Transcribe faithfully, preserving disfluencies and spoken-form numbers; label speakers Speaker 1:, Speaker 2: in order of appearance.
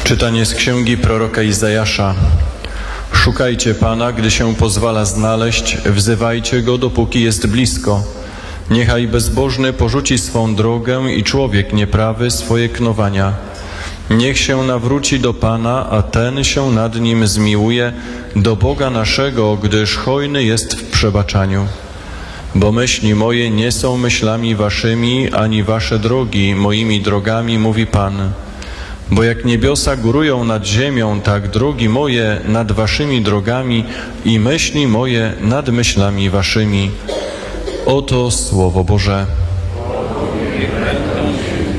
Speaker 1: Czytanie z księgi proroka Izajasza. Szukajcie Pana, gdy się pozwala znaleźć, wzywajcie Go, dopóki jest blisko. Niechaj bezbożny porzuci swą drogę i człowiek nieprawy swoje knowania. Niech się nawróci do Pana, a Ten się nad nim zmiłuje, do Boga naszego, gdyż hojny jest w przebaczaniu. Bo myśli moje nie są myślami waszymi, ani wasze drogi moimi drogami, mówi Pan. Bo jak niebiosa górują nad ziemią, tak drogi moje nad waszymi drogami i myśli moje nad myślami waszymi. Oto Słowo Boże.